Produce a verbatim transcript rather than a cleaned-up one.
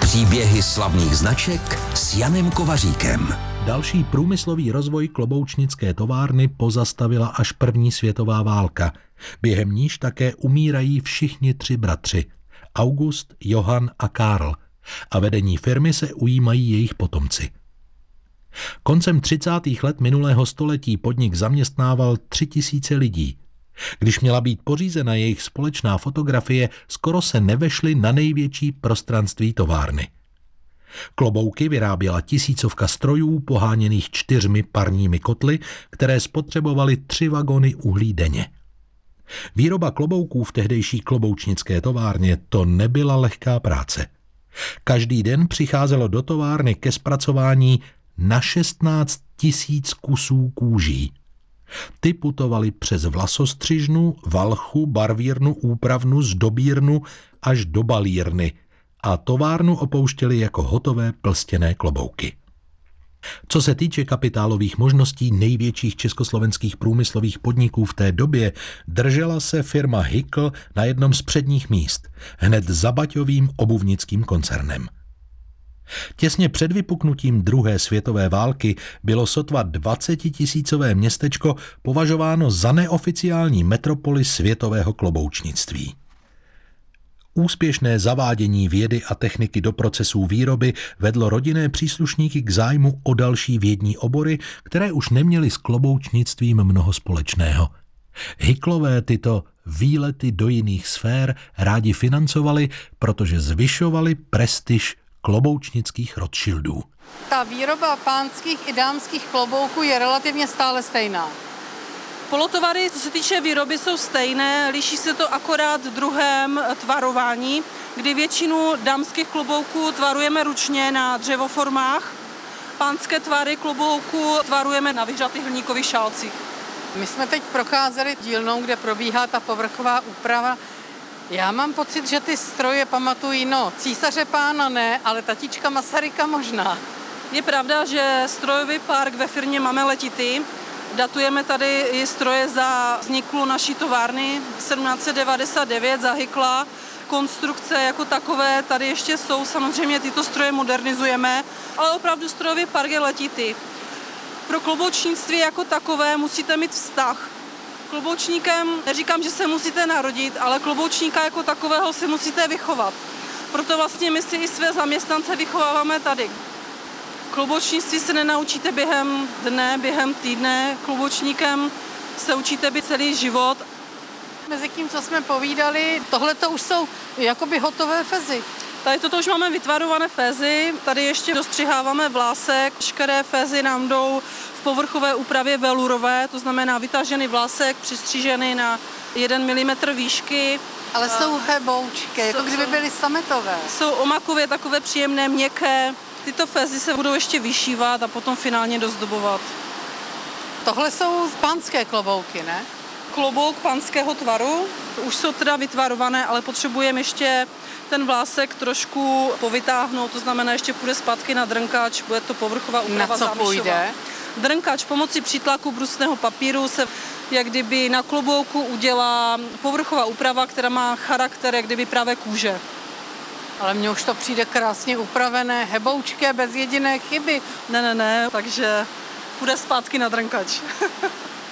Příběhy slavných značek s Janem Kovaříkem. Další průmyslový rozvoj kloboučnické továrny pozastavila až první světová válka. Během níž také umírají všichni tři bratři. August, Johann a Karl. A vedení firmy se ujímají jejich potomci. Koncem třicátých let minulého století podnik zaměstnával tři tisíce lidí. Když měla být pořízena jejich společná fotografie, skoro se nevešly na největší prostranství továrny. Klobouky vyráběla tisícovka strojů poháněných čtyřmi parními kotly, které spotřebovaly tři vagony uhlí denně. Výroba klobouků v tehdejší kloboučnické továrně to nebyla lehká práce. Každý den přicházelo do továrny ke zpracování na šestnáct tisíc kusů kůží. Ty putovaly přes vlasostřižnu, valchu, barvírnu, úpravnu, zdobírnu až do balírny a továrnu opouštěly jako hotové plstěné klobouky. Co se týče kapitálových možností největších československých průmyslových podniků v té době, držela se firma Hickel na jednom z předních míst, hned za Baťovým obuvnickým koncernem. Těsně před vypuknutím druhé světové války bylo sotva dvacetitisícové městečko považováno za neoficiální metropoli světového kloboučnictví. Úspěšné zavádění vědy a techniky do procesů výroby vedlo rodinné příslušníky k zájmu o další vědní obory, které už neměly s kloboučnictvím mnoho společného. Hicklové tyto výlety do jiných sfér rádi financovali, protože zvyšovali prestiž kloboučnických Rothschildů. Ta výroba pánských i dámských klobouků je relativně stále stejná. Polotovary, co se týče výroby, jsou stejné, liší se to akorát druhém tvarování, kdy většinu dámských klobouků tvarujeme ručně na dřevoformách, pánské tvary klobouků tvarujeme na vyhřatých hliníkových šálcích. My jsme teď procházeli dílnou, kde probíhá ta povrchová úprava. Já mám pocit, že ty stroje pamatují, no, císaře pána ne, ale tatíčka Masaryka možná. Je pravda, že strojový park ve firmě máme letitý. Datujeme tady i stroje za vzniklou naší továrny sedmnáct set devadesát devět za Hickla. Konstrukce jako takové tady ještě jsou, samozřejmě tyto stroje modernizujeme, ale opravdu strojový park je letitý. Pro kloboučnictví jako takové musíte mít vztah. Kloboučníkem, neříkám, že se musíte narodit, ale kloboučníka jako takového si musíte vychovat. Proto vlastně my si i své zaměstnance vychováváme tady. Kloboučnictví se nenaučíte během dne, během týdne. Kloboučníkem se učíte být celý život. Mezi tím, co jsme povídali, tohle to už jsou jakoby hotové fezy. Tady toto už máme vytvarované fézy, tady ještě dostřiháváme vlásek. Veškeré fézy nám jdou v povrchové úpravě velurové, to znamená vytažený vlásek, přistřížený na jeden milimetr výšky. Ale jsou heboučké, jako kdyby byly sametové. Jsou omakově takové příjemné, měkké. Tyto fézy se budou ještě vyšívat a potom finálně dozdobovat. Tohle jsou pánské klobouky, ne? Klobouk pánského tvaru. Už jsou teda vytvarované, ale potřebujeme ještě ten vlásek trošku povytáhnout, to znamená, ještě půjde zpátky na drnkač, bude to povrchová úprava zámišová. Na co půjde? Drnkač pomocí přítlaku brusného papíru se jak kdyby na klobouku udělá povrchová úprava, která má charakter jak kdyby právě kůže. Ale mně už to přijde krásně upravené, heboučké, bez jediné chyby. Ne, ne, ne, takže půjde zpátky na drnkač.